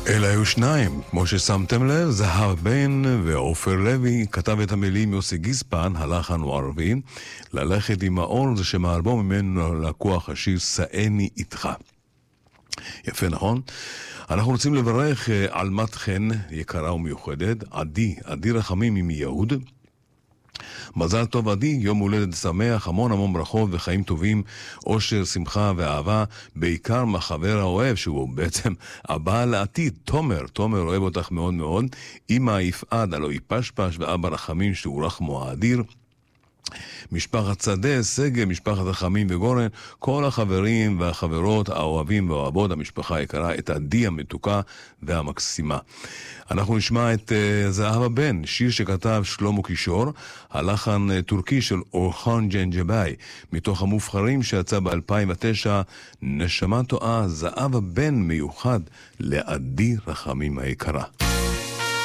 אלה היו שניים, כמו ששמתם לב, זהב בן ועופר לוי. כתב את המילים יוסי גיספן, הלחן הוא ערבי. ללכת עם האור זה שמאלבום ממנו לקוח השיר סעני איתך. יפה, נכון? אנחנו רוצים לברך על מת חן יקרה ומיוחדת, עדי רחמים מיהוד. מזל טוב עדי, יום הולדת שמח, המון ברכות וחיים טובים, אושר, שמחה ואהבה, בעיקר מהחבר האוהב שהוא בעצם הבעל לעתיד, תומר אוהב אותך מאוד מאוד, אמא יפעד הלוא היא פשפש ואבא רחמים שהוא רחמו האדיר, משפחת שדה, סגל, משפחת רחמים וגורן, כל החברים והחברות האוהבים והאוהבות, המשפחה היקרה, את עדי המתוקה והמקסימה. אנחנו נשמע את זהב בן, שיר שכתב שלמה קישור, הלחן טורקי של אורחן ג'נג'באי, מתוך המובחרים שיצא ב-2009, נשמה טועה, זהב בן מיוחד לעדי רחמים היקרה.